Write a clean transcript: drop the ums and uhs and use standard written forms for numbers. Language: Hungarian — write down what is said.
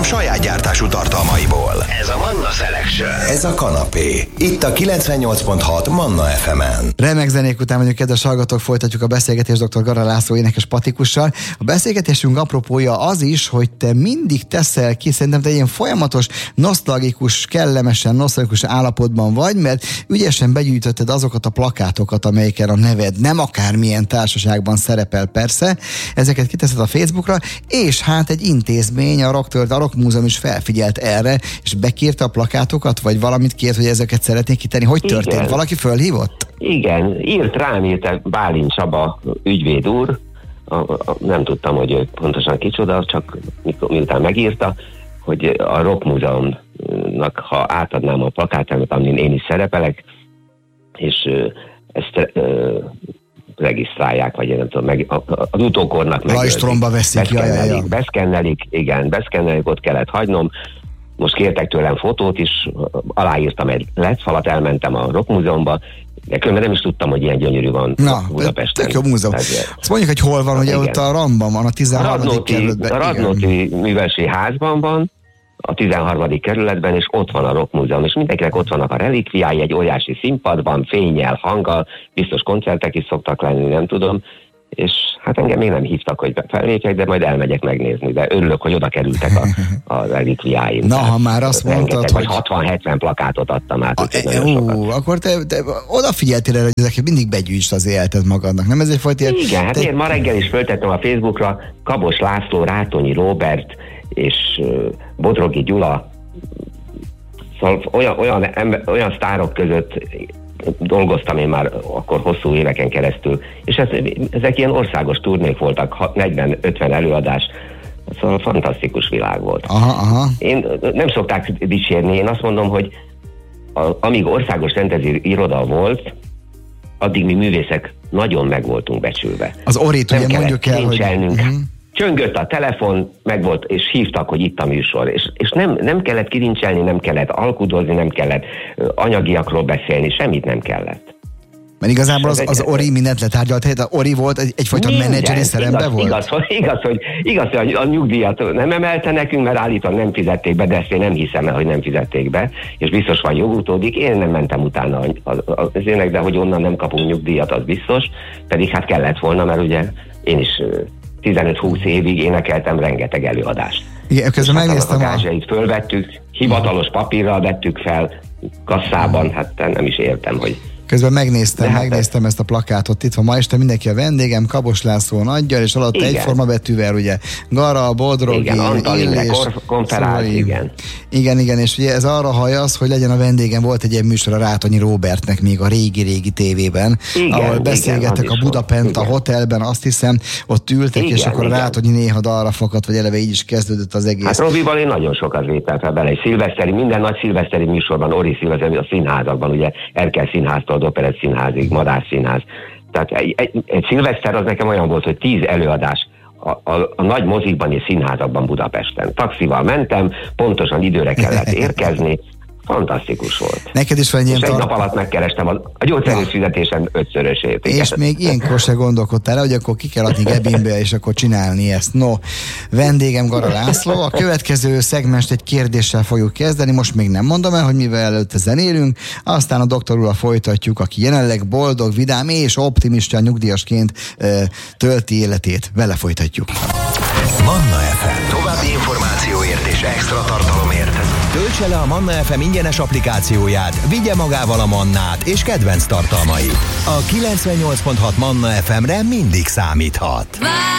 saját gyártású tartalmaiból. Ez a Manna Selection. Ez a kanapé. Itt a 98.6 Manna FM-en. Remek zenék után vagyunk, kedves hallgatók, folytatjuk a beszélgetést dr. Gara László énekes patikussal. A beszélgetésünk apropója az is, hogy te mindig teszel ki, szerintem te ilyen folyamatos, nosztalgikus, kellemesen nosztalgikus állapotban vagy, mert ügyesen begyűjtötted azokat a plakátokat, amelyeken a neved nem akármilyen társaságban szerepel persze, ezeket kiteszed a Facebookra, és hát egy intézmény, a Rock Múzeum is felfigyelt erre, és bekérte a plakátokat, vagy valamit kért, hogy ezeket szeretnék kitenni. Hogy történt? Igen. Valaki fölhívott? Igen, írt Bálint Csaba ügyvéd úr, nem tudtam, hogy ő pontosan kicsoda, csak miután megírta, hogy a Rock Múzeumnak, ha átadnám a plakátámat, amin én is szerepelek, és ezt regisztrálják, vagy én nem tudom, az utókornak rajstromba veszik, beszkennelik, ott kellett hagynom. Most kértek tőlem fotót is, aláírtam egy letfalat, elmentem a Rock Múzeumba, de különben nem is tudtam, hogy ilyen gyönyörű van Budapesten. Tök jó múzeum. Azt mondjuk, hogy hol van, ugye ott a Rambban van, a 13. kerületben. A Radnóti Művelsi Házban van, a 13. kerületben, és ott van a Rock Múzeum, és mindenkinek ott vannak a relikviái, egy óriási színpadban, fénnyel, hanggal, biztos koncertek is szoktak lenni, nem tudom, és hát engem még nem hívtak, hogy fellépjek, de majd elmegyek megnézni, de örülök, hogy oda kerültek a relikviáim. Na, ha már azt mondtad, hogy 60-70 plakátot adtam át. Akkor te odafigyeltél erre, hogy ezeket mindig begyűjtsd az életed magadnak, nem? Ez egyfajta ilyen... Igen, hát én ma reggel is föltettem a Facebookra, Kabos László, Rátonyi Róbert és Bodrogi Gyula, szóval olyan sztárok között dolgoztam én már akkor hosszú éveken keresztül, és ezek ilyen országos turnék voltak, 40-50 előadás, szóval fantasztikus világ volt. Aha. Én nem szokták dicsérni, én azt mondom, hogy amíg országos rendező iroda volt, addig mi művészek nagyon meg voltunk becsülve. Az Orit ugye mondjuk el, hogy... Csöngött a telefon, megvolt, és hívtak, hogy itt a műsor. És nem kellett kirincselni, nem kellett alkudozni, nem kellett anyagiakról beszélni, semmit nem kellett. Mert igazából az Ori mindent letárgyalt, tehát Ori volt egyfajta menedzseri szerembe volt? Igaz, hogy a nyugdíjat nem emelte nekünk, mert állítólag nem fizették be, de ezt én nem hiszem el, hogy nem fizették be, és biztos van jogutódik. Én nem mentem utána az ének, de hogy onnan nem kapunk nyugdíjat, az biztos, pedig hát kellett volna, mert ugye én is 15-20 évig énekeltem rengeteg előadást. Igen, közben megnéztem a gázsait fölvettük, hivatalos papírral vettük fel, kasszában, hát nem is értem, hogy... Közben megnéztem ezt a plakátot, itt van ma este mindenki a vendégem, Kabos László nagygyal, és alatt egyforma betűvel, ugye, Gara, Bodrogi, Illés, konferál, igen, és ugye ez arra hajaz, hogy legyen a vendégem, volt egy ilyen műsor a Rátonyi Róbertnek még a régi tévében, ahol beszélgettek a Budapest a hotelben, azt hiszem, ott ültek, és akkor a Rátonyi néha dalra fakadt, vagy eleve így is kezdődött az egész. Hát Robival én nagyon sokat vételtem bele, egy minden nagy szilveszteri műsorban, Ori szilveszteri, a színházakban, ugye Erkel színháztól Operett színházig, Madár színház. Tehát egy szilveszter az nekem olyan volt, hogy 10 előadás a nagy mozikban és színházakban Budapesten. Taxival mentem, pontosan időre kellett érkezni, fantasztikus volt. Neked is van egy ilyen egy nap alatt megkerestem a gyógyszerűs fizetésem 5-szörösét. És még ilyenkor se gondolkodtál, hogy akkor ki kell adni Gebinbe, és akkor csinálni ezt. No, vendégem Gara László. A következő szegmest egy kérdéssel fogjuk kezdeni, most még nem mondom el, hogy mivel előtte zenélünk, aztán a doktor úrral folytatjuk, aki jelenleg boldog, vidám és optimista nyugdíjasként tölti életét. Vele folytatjuk. Manna FM. További információért és extra tartalomért töltse le a Manna FM ingyenes applikációját, vigye magával a Mannát és kedvenc tartalmait. A 98.6 Manna FM-re mindig számíthat.